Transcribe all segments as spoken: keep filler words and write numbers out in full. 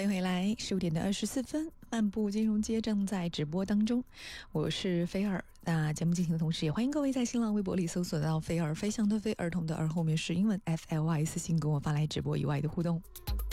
欢迎回来，十五点的二十四分，漫步金融街正在直播当中，我是菲尔。那节目进行的同时，也欢迎各位在新浪微博里搜索到菲尔，飞翔的飞，儿童的儿，后面是英文 F L Y， 私信跟我发来直播以外的互动。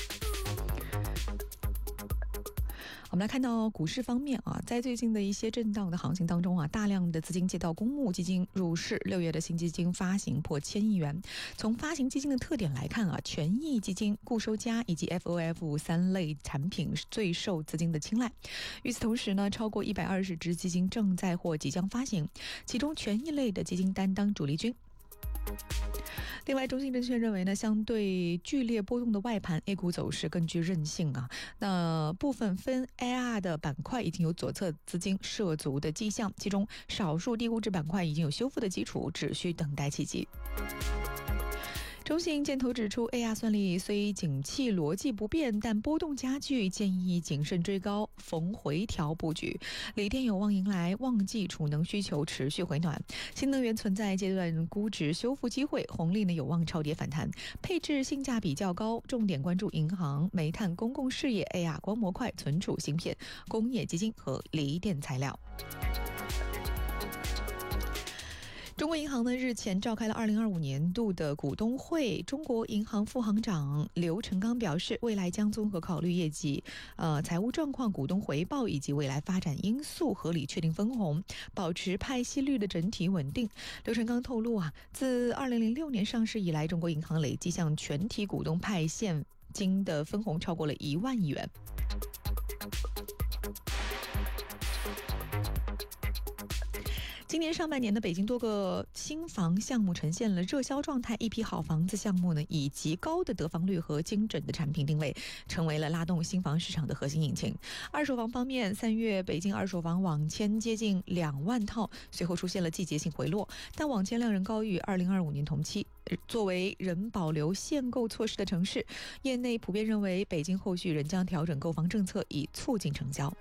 我们来看到股市方面啊，在最近的一些震荡的行情当中啊，大量的资金借到公募基金入市，六月的新基金发行破千亿元。从发行基金的特点来看啊，权益基金、固收加以及 F O F 三类产品最受资金的青睐。与此同时呢，超过一百二十只基金正在或即将发行，其中权益类的基金担当主力军。另外，中信证券认为呢，相对剧烈波动的外盘 A 股走势更具韧性啊。那部分非 A R 的板块已经有左侧资金涉足的迹象，其中少数低估值板块已经有修复的基础，只需等待契机。中信建投指出 ，A R 算力虽景气逻辑不变，但波动加剧，建议谨慎追高，逢回调布局。锂电有望迎来旺季，储能需求持续回暖，新能源存在阶段估值修复机会，红利呢有望超跌反弹，配置性价比较高，重点关注银行、煤炭、公共事业、A R 光模块、存储芯片、工业基金和锂电材料。中国银行呢日前召开了二零二五年度的股东会，中国银行副行长刘成刚表示，未来将综合考虑业绩、呃财务状况、股东回报以及未来发展因素，合理确定分红，保持派息率的整体稳定。刘成刚透露啊，自二零零六年上市以来，中国银行累计向全体股东派现金的分红超过了一万亿元。今年上半年的北京多个新房项目呈现了热销状态，一批好房子项目呢，以极高的得房率和精准的产品定位，成为了拉动新房市场的核心引擎。二手房方面，三月北京二手房网签接近两万套，随后出现了季节性回落，但网签量仍高于二零二五年同期。作为仍保留限购措施的城市，业内普遍认为北京后续仍将调整购房政策，以促进成交。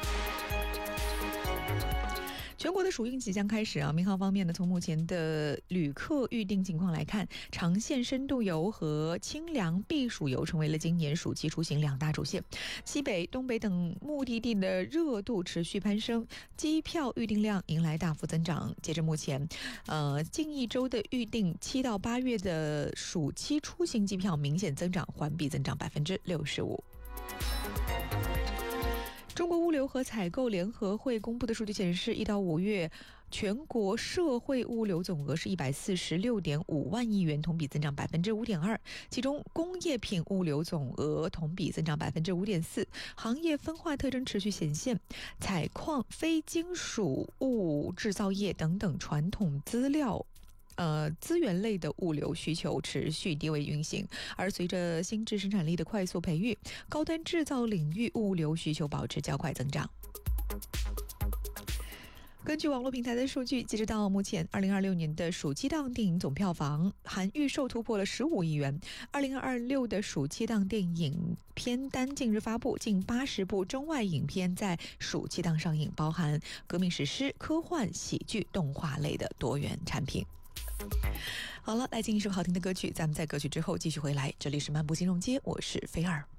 全国的暑运即将开始啊，民航方面呢，从目前的旅客预订情况来看，长线深度游和清凉避暑游成为了今年暑期出行两大主线。西北、东北等目的地的热度持续攀升，机票预订量迎来大幅增长。截至目前，呃，近一周的预订，七到八月的暑期出行机票明显增长，环比增长百分之六十五。中国物流和采购联合会公布的数据显示，一到五月全国社会物流总额是一百四十六点五万亿元，同比增长百分之五点二。其中工业品物流总额同比增长百分之五点四，行业分化特征持续显现，采矿、非金属物制造业等等传统资料。呃，资源类的物流需求持续低位运行，而随着新质生产力的快速培育，高端制造领域物流需求保持较快增长。根据网络平台的数据，截止到目前，二零二六年的暑期档电影总票房含预售突破了十五亿元。二零二六的暑期档电影片单近日发布，近八十部中外影片在暑期档上映，包含革命史诗、科幻、喜剧、动画类的多元产品。好了，来进一首好听的歌曲，咱们在歌曲之后继续回来。这里是漫步金融街，我是菲儿。